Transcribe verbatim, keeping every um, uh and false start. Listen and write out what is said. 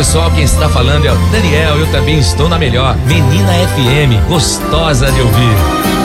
pessoal, quem está falando é o Daniel. Eu também estou na melhor Menina F M, gostosa de ouvir.